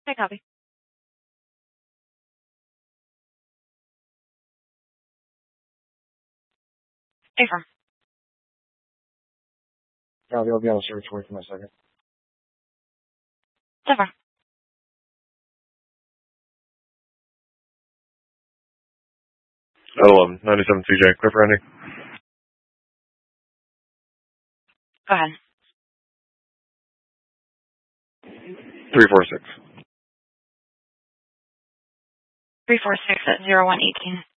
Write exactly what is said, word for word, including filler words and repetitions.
I copy. Affirm. Copy. I'll be on the search. Wait for my second. Affirm. eleven ninety-seven C J, clear for ending. Go ahead. three four six. three four six at zero one eighteen.